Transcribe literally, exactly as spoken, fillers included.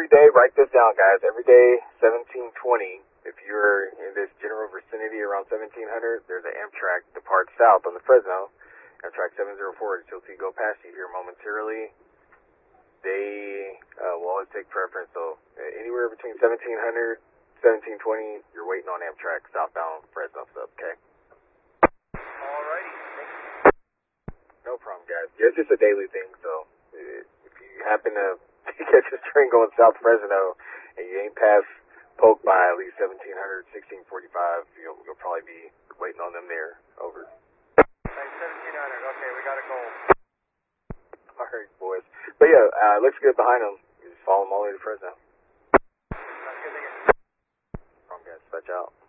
every day, write this down, guys. Every day, seventeen twenty. If you're in this general vicinity around seventeen hundred, there's an Amtrak depart south on the Fresno. Amtrak seven oh four, you'll see go past you here momentarily. They uh, will always take preference, so uh, anywhere between seventeen hundred, seventeen twenty, you're waiting on Amtrak southbound Fresno sub, okay? Alrighty, thank you. No problem, guys. It's just a daily thing, so uh, if you happen to catch this train going south Fresno and you ain't past Polk by at least seventeen hundred, sixteen forty-five, you'll, you'll probably be waiting on them there. Over. Right, seventeen hundred, okay, we got a goal. Alright, boys. But yeah, uh, looks good behind them. You just follow them all the way to Fresno. Sounds good, thank you. No problem, guys. Fetch out.